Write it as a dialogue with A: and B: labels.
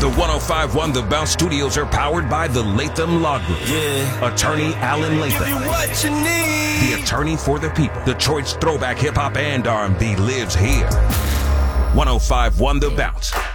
A: The 105.1 The Bounce Studios are powered by the Latham Law Group.
B: Yeah.
A: Attorney Alan Latham.
B: Give you what you need.
A: The attorney for the people. Detroit's throwback hip-hop and R&B lives here. 105.1 The Bounce.